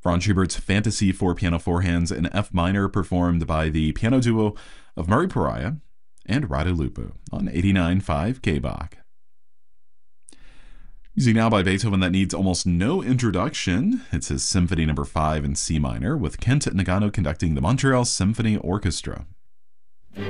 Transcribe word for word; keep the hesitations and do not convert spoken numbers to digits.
Franz Schubert's Fantasy for piano four hands in F minor, performed by the piano duo of Murray Pariah and Radu Lupu on eighty-nine point five K-Bach. Music now by Beethoven that needs almost no introduction. It's his Symphony Number five in C minor, with Kent Nagano conducting the Montreal Symphony Orchestra.